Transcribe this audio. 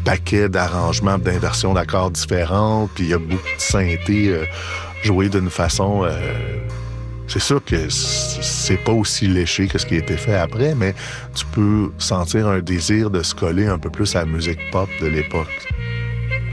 paquet d'arrangements, d'inversions d'accords différentes, puis il y a beaucoup de synthé joué d'une façon... c'est sûr que c'est pas aussi léché que ce qui a été fait après, mais tu peux sentir un désir de se coller un peu plus à la musique pop de l'époque.